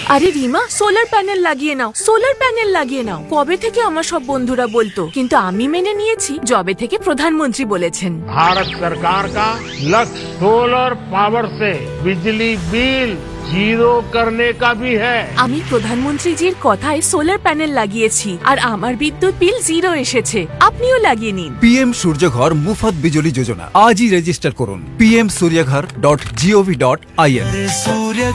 আরে Rima, solar panel লাগিয়ে নাও, solar panel লাগিয়ে নাও। কবে থেকে আমার সব বন্ধুরা বলতো, কিন্তু আমি মেনে নিয়েছি যবে থেকে প্রধানমন্ত্রী বলেছেন। भारत सरकार का लक्ष्य सोलर पावर से बिजली बिल जीरो करने का भी है। আমি প্রধানমন্ত্রীজির কথায় সোলার প্যানেল লাগিয়েছি আর আমার বিদ্যুৎ বিল 0 এসেছে। আপনিও লাগিয়ে নিন। PM সূর্যঘর মুফত বিজলি যোজনা আজই রেজিস্টার করুন pmsuryaghar.gov.in।